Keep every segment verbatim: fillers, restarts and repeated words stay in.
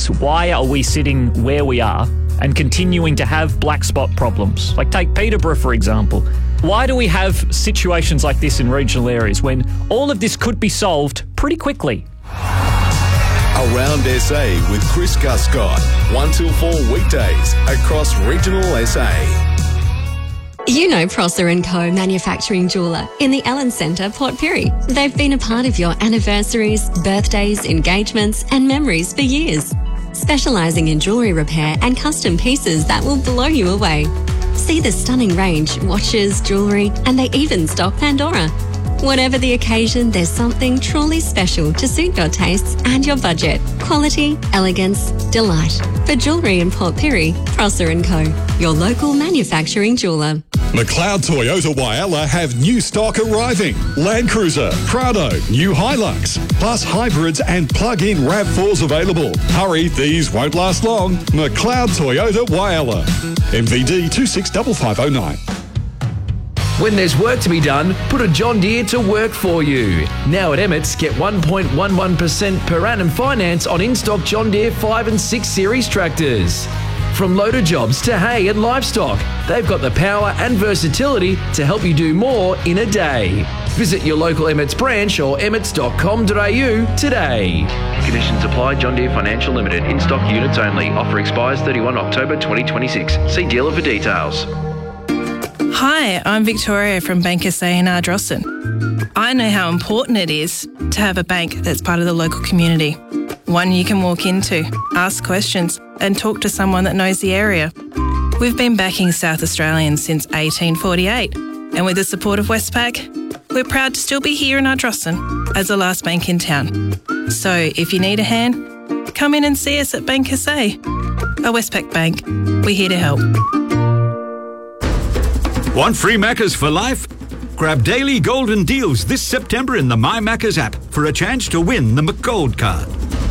is, why are we sitting where we are and continuing to have black spot problems? Like take Peterborough, for example. Why do we have situations like this in regional areas when all of this could be solved pretty quickly? Around S A with Chris Guscott, one till four weekdays across regional S A. You know Prosser and Co Manufacturing Jeweller in the Ellen Centre, Port Pirie. They've been a part of your anniversaries, birthdays, engagements and memories for years. Specialising in jewellery repair and custom pieces that will blow you away. See the stunning range, watches, jewellery, and they even stock Pandora. Whatever the occasion, there's something truly special to suit your tastes and your budget. Quality, elegance, delight. For jewellery in Port Pirie, Prosser and Co, your local manufacturing jeweller. McLeod Toyota Whyalla have new stock arriving. Land Cruiser, Prado, new Hilux, plus hybrids and plug-in RAV fours available. Hurry, these won't last long. McLeod Toyota Whyalla. M V D two six five five oh nine. When there's work to be done, put a John Deere to work for you. Now at Emmett's, get one point one one percent per annum finance on in-stock John Deere five and six series tractors. From loader jobs to hay and livestock, they've got the power and versatility to help you do more in a day. Visit your local Emmett's branch or emmets dot com dot a u today. Conditions apply. John Deere Financial Limited. In-stock units only. Offer expires thirty-first October twenty twenty-six. See dealer for details. Hi, I'm Victoria from Bank S A in Ardrossan. I know how important it is to have a bank that's part of the local community. One you can walk into, ask questions and talk to someone that knows the area. We've been backing South Australians since eighteen forty-eight, and with the support of Westpac, we're proud to still be here in Ardrossan as the last bank in town. So if you need a hand, come in and see us at Bank S A. A Westpac Bank, we're here to help. Want free Maccas for life? Grab daily golden deals this September in the My Maccas app for a chance to win the McGold card.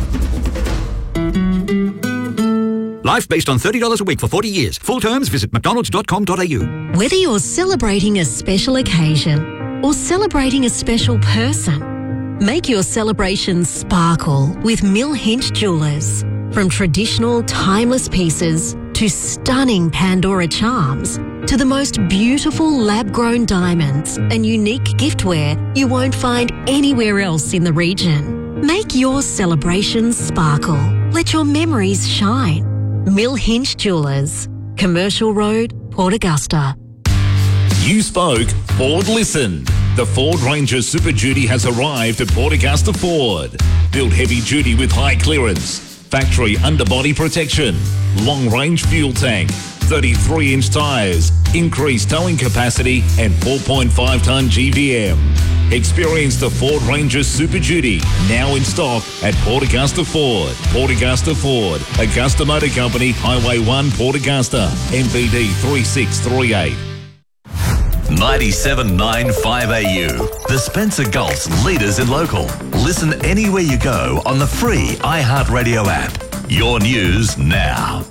Life based on thirty dollars a week for forty years. Full terms, visit mcdonalds dot com dot a u. Whether you're celebrating a special occasion or celebrating a special person, make your celebration sparkle with Mill Hinch Jewellers. From traditional, timeless pieces to stunning Pandora charms, to the most beautiful lab-grown diamonds and unique giftware you won't find anywhere else in the region. Make your celebrations sparkle. Let your memories shine. Mill Hinch Jewellers, Commercial Road, Port Augusta. You spoke, Ford listened. The Ford Ranger Super Duty has arrived at Port Augusta Ford. Built heavy duty with high clearance, factory underbody protection, long-range fuel tank, thirty-three inch tyres, increased towing capacity and four point five tonne G V M. Experience the Ford Ranger Super Duty, now in stock at Port Augusta Ford. Port Augusta Ford, Augusta Motor Company, Highway one, Port Augusta, M V D three six three eight. ninety-seven point nine five A U, the Spencer Gulf's leaders in local. Listen anywhere you go on the free iHeartRadio app. Your news now.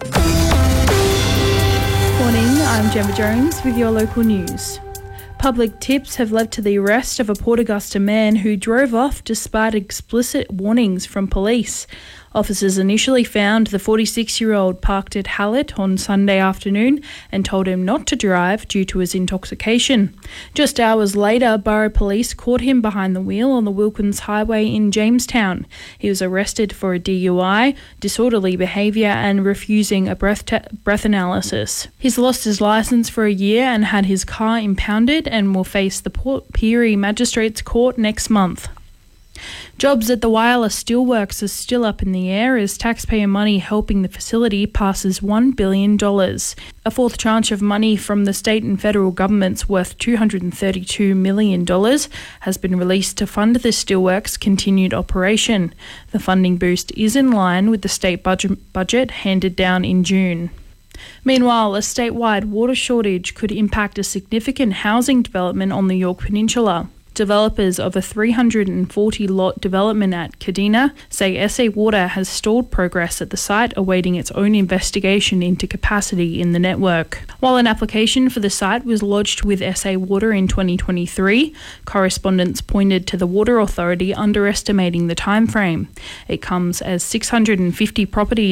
Morning, I'm Gemma Jones with your local news. Public tips have led to the arrest of a Port Augusta man who drove off despite explicit warnings from police. Officers initially found the forty-six-year-old parked at Hallett on Sunday afternoon and told him not to drive due to his intoxication. Just hours later, Borough Police caught him behind the wheel on the Wilkins Highway in Jamestown. He was arrested for a D U I, disorderly behaviour and refusing a breath, te- breath analysis. He's lost his licence for a year and had his car impounded and will face the Port Pirie Magistrates Court next month. Jobs at the Whyalla Steelworks are still up in the air as taxpayer money helping the facility passes one billion dollars. A fourth tranche of money from the state and federal governments worth two hundred thirty-two million dollars has been released to fund the Steelworks' continued operation. The funding boost is in line with the state budget, budget handed down in June. Meanwhile, a statewide water shortage could impact a significant housing development on the Yorke Peninsula. Developers of a three hundred forty lot development at Kadina say S A Water has stalled progress at the site, awaiting its own investigation into capacity in the network. While an application for the site was lodged with S A Water in twenty twenty-three, correspondents pointed to the Water Authority underestimating the timeframe. It comes as six hundred fifty properties